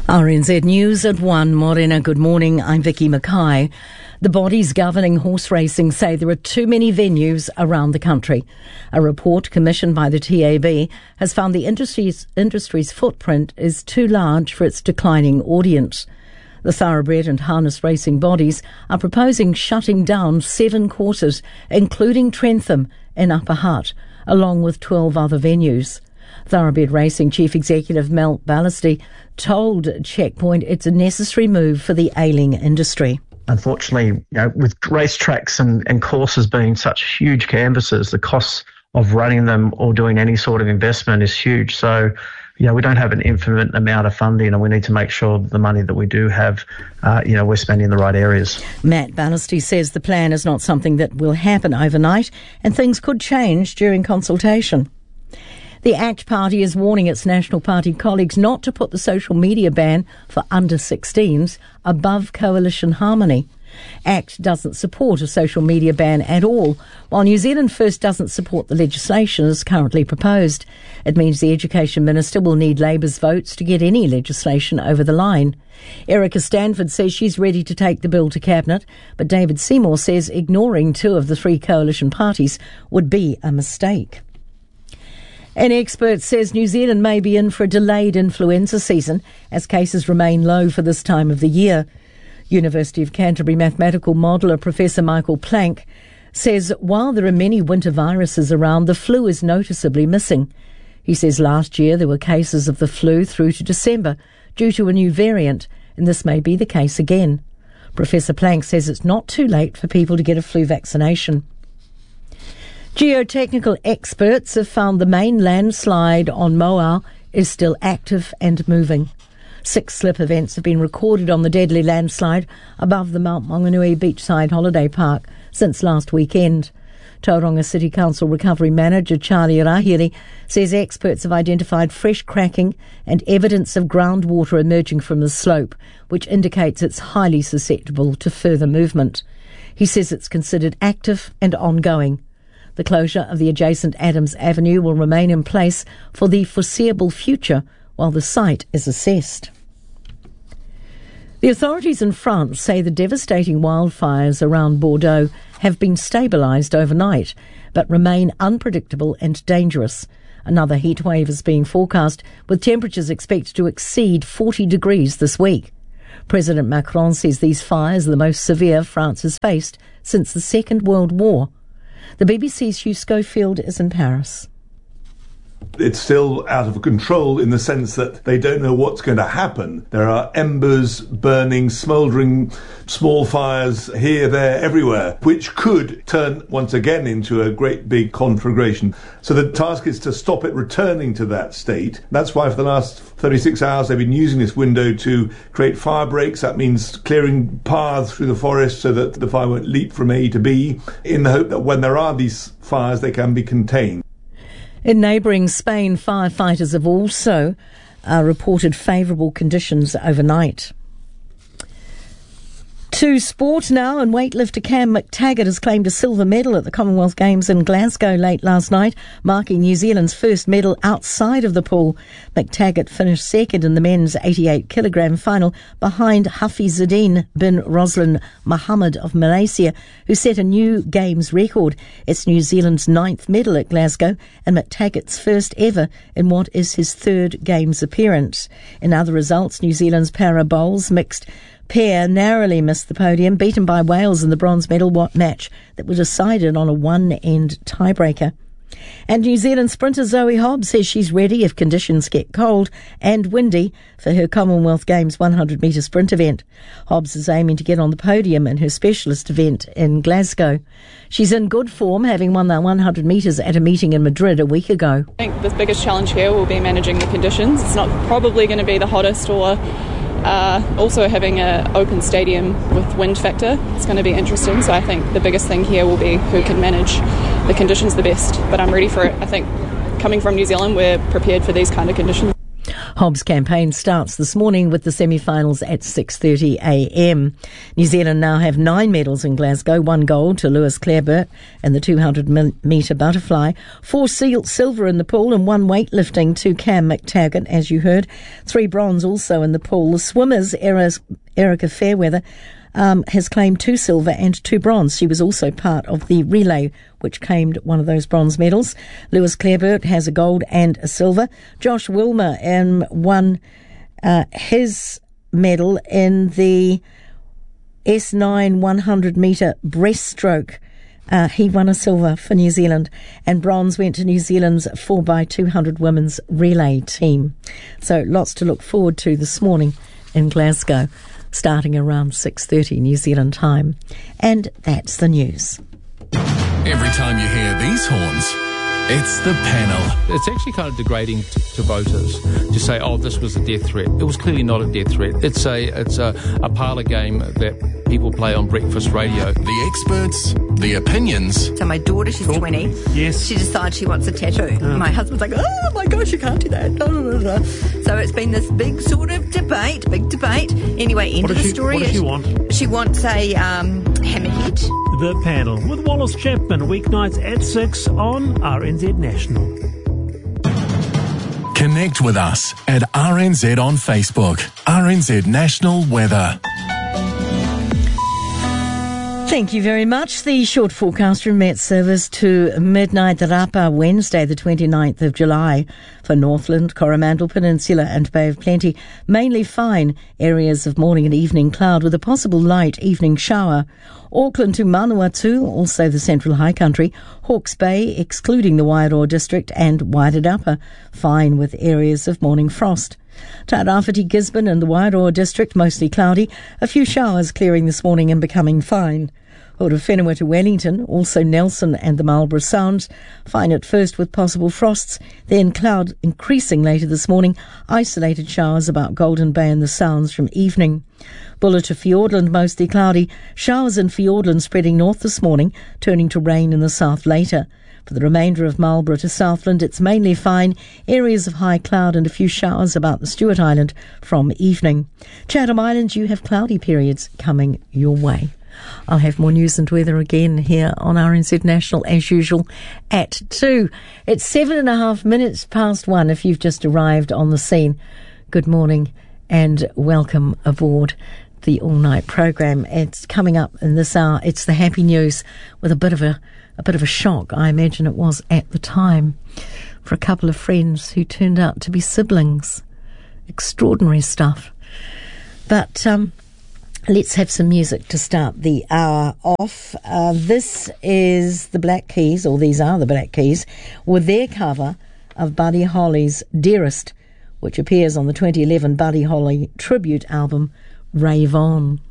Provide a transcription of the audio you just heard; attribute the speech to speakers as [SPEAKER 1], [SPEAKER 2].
[SPEAKER 1] RNZ News at 1. Morena, good morning. I'm Vicky Mackay. The bodies governing horse racing say there are too many venues around the country. A report commissioned by the TAB has found the industry's footprint is too large for its declining audience. The thoroughbred and harness racing bodies are proposing shutting down 7 courses, including Trentham in Upper Hutt, along with 12 other venues. Thoroughbred Racing Chief Executive Matt Ballasty told Checkpoint it's a necessary move for the ailing industry.
[SPEAKER 2] Unfortunately, with racetracks and courses being such huge canvases, the costs of running them or doing any sort of investment is huge. So, we don't have an infinite amount of funding, and we need to make sure that the money that we do have, we're spending in the right areas.
[SPEAKER 1] Matt Ballasty says the plan is not something that will happen overnight, and things could change during consultation. The ACT Party is warning its National Party colleagues not to put the social media ban for under-16s above coalition harmony. ACT doesn't support a social media ban at all, while New Zealand First doesn't support the legislation as currently proposed. It means the Education Minister will need Labour's votes to get any legislation over the line. Erica Stanford says she's ready to take the bill to Cabinet, but David Seymour says ignoring 2 of the 3 coalition parties would be a mistake. An expert says New Zealand may be in for a delayed influenza season as cases remain low for this time of the year. University of Canterbury mathematical modeller Professor Michael Planck says while there are many winter viruses around, the flu is noticeably missing. He says last year there were cases of the flu through to December due to a new variant, and this may be the case again. Professor Planck says it's not too late for people to get a flu vaccination. Geotechnical experts have found the main landslide on Moau is still active and moving. 6 slip events have been recorded on the deadly landslide above the Mount Maunganui beachside holiday park since last weekend. Tauranga City Council Recovery Manager Charlie Rahiri says experts have identified fresh cracking and evidence of groundwater emerging from the slope, which indicates it's highly susceptible to further movement. He says it's considered active and ongoing. The closure of the adjacent Adams Avenue will remain in place for the foreseeable future while the site is assessed. The authorities in France say the devastating wildfires around Bordeaux have been stabilised overnight, but remain unpredictable and dangerous. Another heatwave is being forecast, with temperatures expected to exceed 40 degrees this week. President Macron says these fires are the most severe France has faced since the Second World War. The BBC's Hugh Schofield is in Paris.
[SPEAKER 3] It's still out of control in the sense that they don't know what's going to happen. There are embers burning, smouldering, small fires here, there, everywhere, which could turn once again into a great big conflagration. So the task is to stop it returning to that state. That's why for the last 36 hours they've been using this window to create fire breaks. That means clearing paths through the forest so that the fire won't leap from A to B, in the hope that when there are these fires they can be contained.
[SPEAKER 1] In neighbouring Spain, firefighters have also reported favourable conditions overnight. To sport now, and weightlifter Cam McTaggart has claimed a silver medal at the Commonwealth Games in Glasgow late last night, marking New Zealand's first medal outside of the pool. McTaggart finished second in the men's 88-kilogram final behind Hafizuddin bin Roslin Mohammed of Malaysia, who set a new Games record. It's New Zealand's 9th medal at Glasgow and McTaggart's first ever in what is his 3rd Games appearance. In other results, New Zealand's para bowls mixed pair narrowly missed the podium, beaten by Wales in the bronze medal match that was decided on a one-end tiebreaker. And New Zealand sprinter Zoe Hobbs says she's ready if conditions get cold and windy for her Commonwealth Games 100-metre sprint event. Hobbs is aiming to get on the podium in her specialist event in Glasgow. She's in good form, having won the 100 metres at a meeting in Madrid a week ago.
[SPEAKER 4] I think the biggest challenge here will be managing the conditions. It's not probably going to be the hottest or also having an open stadium with wind factor. It's going to be interesting, so I think the biggest thing here will be who can manage the conditions the best, but I'm ready for it. I think coming from New Zealand, we're prepared for these kind of conditions.
[SPEAKER 1] Hobbs campaign starts this morning with the semi-finals at 6:30 a.m. New Zealand now have 9 medals in Glasgow, 1 gold to Lewis Clareburt in the 200-metre butterfly, 4 silver in the pool and 1 weightlifting to Cam McTaggart, as you heard, 3 bronze also in the pool. The swimmers, Erica Fairweather, has claimed 2 silver and 2 bronze. She was also part of the relay, which claimed one of those bronze medals. Lewis Clareburt has a gold and a silver. Josh Wilmer won his medal in the S9 100-metre breaststroke. He won a silver for New Zealand, and bronze went to New Zealand's 4x200 women's relay team. So lots to look forward to this morning in Glasgow, starting around 6:30 New Zealand time. And that's the news.
[SPEAKER 5] Every time you hear these horns, it's the panel.
[SPEAKER 6] It's actually kind of degrading to voters to say, oh, this was a death threat. It was clearly not a death threat. It's a parlour game that people play on breakfast radio.
[SPEAKER 5] The experts, the opinions.
[SPEAKER 7] So my daughter, she's 20.
[SPEAKER 8] Yes.
[SPEAKER 7] She decides she wants a tattoo. My husband's like, oh my gosh, you can't do that. So it's been this big sort of debate. Anyway, end of the story.
[SPEAKER 8] What does she want?
[SPEAKER 7] She wants a hammerhead.
[SPEAKER 8] The panel with Wallace Chapman, weeknights at 6 on RNZ National.
[SPEAKER 5] Connect with us at RNZ on Facebook. RNZ National Weather.
[SPEAKER 1] Thank you very much. The short forecast from Met Service to midnight Rapa, Wednesday the 29th of July for Northland, Coromandel Peninsula and Bay of Plenty. Mainly fine, areas of morning and evening cloud with a possible light evening shower. Auckland to Manawatu, also the Central High Country. Hawke's Bay, excluding the Wairoa District, and Wairarapa, fine with areas of morning frost. Tairāwhiti, Gisborne and the Wairoa District, mostly cloudy. A few showers clearing this morning and becoming fine. Horowhenua to Wellington, also Nelson and the Marlborough Sounds, fine at first with possible frosts, then cloud increasing later this morning, isolated showers about Golden Bay and the Sounds from evening. Buller to Fiordland, mostly cloudy, showers in Fiordland spreading north this morning, turning to rain in the south later. For the remainder of Marlborough to Southland, it's mainly fine, areas of high cloud and a few showers about the Stewart Island from evening. Chatham Islands, you have cloudy periods coming your way. I'll have more news and weather again here on RNZ National as usual at 2. It's 7.5 minutes past 1 if you've just arrived on the scene. Good morning and welcome aboard the all-night program. It's coming up in this hour. It's the happy news with a bit of a shock, I imagine it was at the time, for a couple of friends who turned out to be siblings. Extraordinary stuff. But let's have some music to start the hour off. This is the Black Keys, or these are the Black Keys, with their cover of Buddy Holly's Dearest, which appears on the 2011 Buddy Holly tribute album, Rave On.